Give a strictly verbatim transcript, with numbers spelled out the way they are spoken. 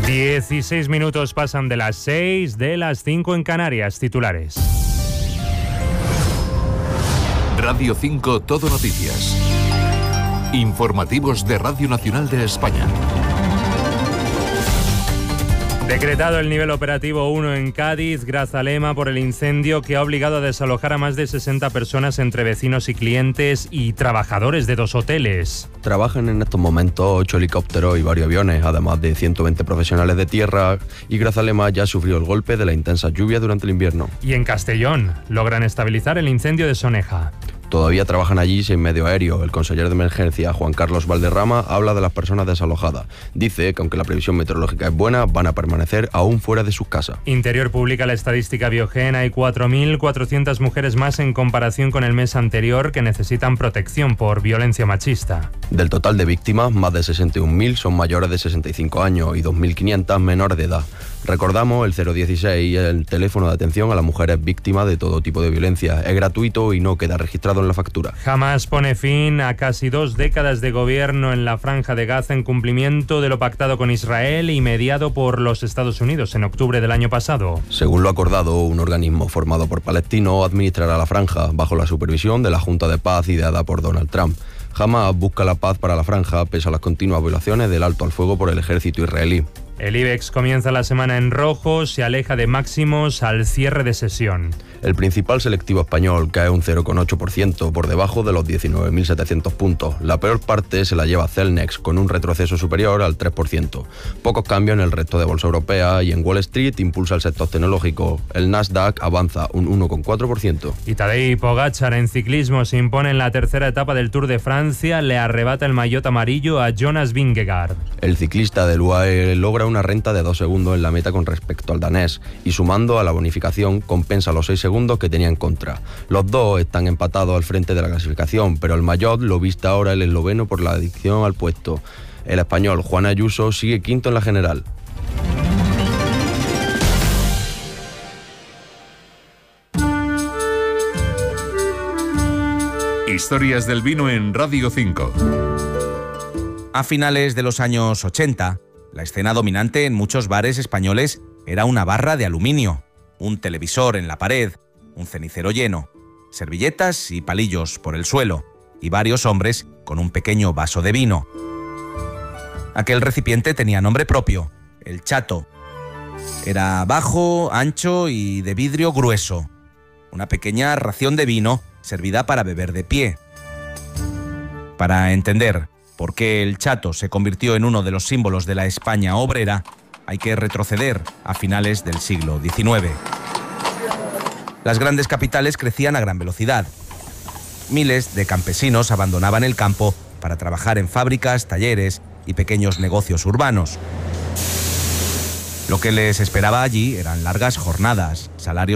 dieciséis minutos pasan de las seis, de las cinco en Canarias. Titulares. Radio cinco Todo Noticias. Informativos de Radio Nacional de España. Decretado el nivel operativo uno en Cádiz, Grazalema, por el incendio que ha obligado a desalojar a más de sesenta personas entre vecinos y clientes y trabajadores de dos hoteles. Trabajan en estos momentos ocho helicópteros y varios aviones, además de ciento veinte profesionales de tierra, y Grazalema ya sufrió el golpe de la intensa lluvia durante el invierno. Y en Castellón logran estabilizar el incendio de Soneja. Todavía trabajan allí sin medio aéreo. El consejero de emergencia, Juan Carlos Valderrama, habla de las personas desalojadas. Dice que aunque la previsión meteorológica es buena, van a permanecer aún fuera de sus casas. Interior publica la estadística Biogen. Hay cuatro mil cuatrocientas mujeres más en comparación con el mes anterior que necesitan protección por violencia machista. Del total de víctimas, más de sesenta y un mil son mayores de sesenta y cinco años y dos mil quinientas menores de edad. Recordamos el cero dieciséis, el teléfono de atención a las mujeres víctimas de todo tipo de violencia. Es gratuito y no queda registrado en la factura. Jamás pone fin a casi dos décadas de gobierno en la Franja de Gaza en cumplimiento de lo pactado con Israel y mediado por los Estados Unidos en octubre del año pasado. Según lo acordado, un organismo formado por palestinos administrará la franja bajo la supervisión de la Junta de Paz ideada por Donald Trump. Jamás busca la paz para la franja pese a las continuas violaciones del alto al fuego por el ejército israelí. El IBEX comienza la semana en rojo, se aleja de máximos al cierre de sesión. El principal selectivo español cae un cero coma ocho por ciento por debajo de los diecinueve mil setecientos puntos. La peor parte se la lleva Celnex con un retroceso superior al tres por ciento. Pocos cambios en el resto de bolsa europea y en Wall Street impulsa el sector tecnológico. El Nasdaq avanza un uno coma cuatro por ciento. Y Tadej Pogačar en ciclismo se impone en la tercera etapa del Tour de Francia, le arrebata el maillot amarillo a Jonas Vingegaard. El ciclista del U A E logra una renta de dos segundos en la meta con respecto al danés y sumando a la bonificación compensa los seis segundos que tenía en contra. Los dos están empatados al frente de la clasificación, pero el maillot lo viste ahora el esloveno por la adicción al puesto. El español Juan Ayuso sigue quinto en la general. Historias del vino en Radio cinco. A finales de los años ochenta, la escena dominante en muchos bares españoles era una barra de aluminio, un televisor en la pared, un cenicero lleno, servilletas y palillos por el suelo, y varios hombres con un pequeño vaso de vino. Aquel recipiente tenía nombre propio, el chato. Era bajo, ancho y de vidrio grueso. Una pequeña ración de vino servida para beber de pie. Para entender por qué el chato se convirtió en uno de los símbolos de la España obrera, hay que retroceder a finales del siglo diecinueve. Las grandes capitales crecían a gran velocidad. Miles de campesinos abandonaban el campo para trabajar en fábricas, talleres y pequeños negocios urbanos. Lo que les esperaba allí eran largas jornadas, salarios